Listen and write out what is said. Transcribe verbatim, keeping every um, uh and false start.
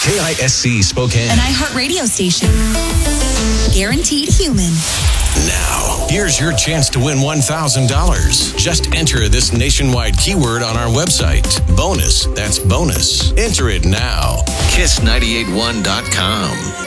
K I S C Spokane. An iHeartRadio station. Guaranteed human. Now, here's your chance to win one thousand dollars. Just enter this nationwide keyword on our website. Bonus. That's bonus. Enter it now. kiss nine eight one dot com.